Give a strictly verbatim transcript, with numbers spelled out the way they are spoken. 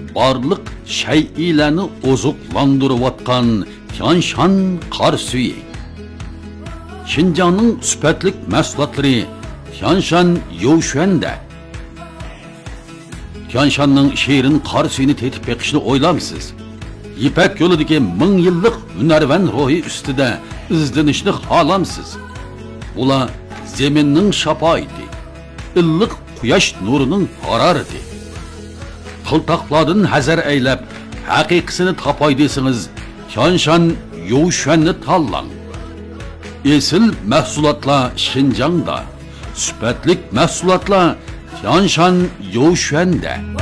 barliq shay'ilarni ozuqlandırıvatkan Tianshan qar suyi. Xinjiangning sifatlik mahsulotlari Tianshan Youshuanda. Tianshanning shirin qar suyini tetib beqishni o'ylamsiz? Ipak yo'lidagi ming yillik hunarvan ruhi ustida izlanishni xohlamsiz? Ular zaminning shafoiti, illiq quyosh nurining harorati. Qiltaqlardan hazar aylab, haqiqisini topay desangiz, Tianshan Youshuanni tanlang. Esil mahsulotlar Xinjiangda, sifatlik mahsulotlar Tianshan Youshuanda.